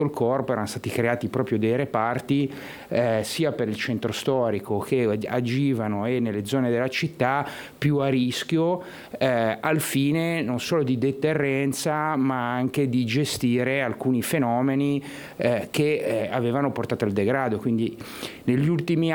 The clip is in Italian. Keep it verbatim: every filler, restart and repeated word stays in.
il corpo erano stati creati proprio dei reparti eh, sia per il centro storico che agivano e nelle zone della città più a rischio eh, al fine non solo di deterrenza ma anche di gestire alcuni fenomeni eh, che eh, avevano portato al degrado. Quindi negli ultimi